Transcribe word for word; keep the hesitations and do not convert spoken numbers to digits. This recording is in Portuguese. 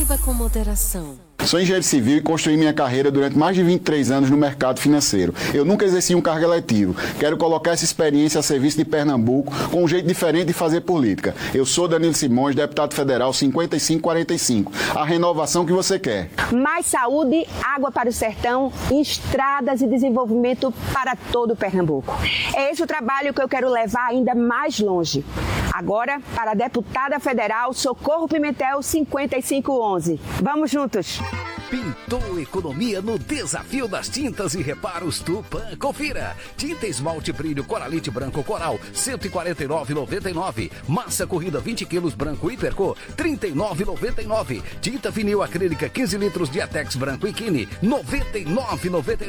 Beba com moderação. Sou engenheiro civil e construí minha carreira durante mais de vinte e três anos no mercado financeiro. Eu nunca exerci um cargo eletivo. Quero colocar essa experiência a serviço de Pernambuco com um jeito diferente de fazer política. Eu sou Danilo Simões, deputado federal cinquenta e cinco quarenta e cinco. A renovação que você quer. Mais saúde, água para o sertão, estradas e desenvolvimento para todo o Pernambuco. É esse o trabalho que eu quero levar ainda mais longe. Agora, para a deputada federal Socorro Pimentel cinquenta e cinco onze. Vamos juntos! Pintou economia no desafio das tintas e reparos Tupã. Confira. Tinta esmalte brilho Coralite branco Coral, cento e quarenta e nove reais e noventa e nove centavos. Massa corrida vinte quilos branco Hipercor, trinta e nove reais e noventa e nove centavos. Tinta vinil acrílica quinze litros Diatex branco Ikine, noventa e nove reais e noventa e nove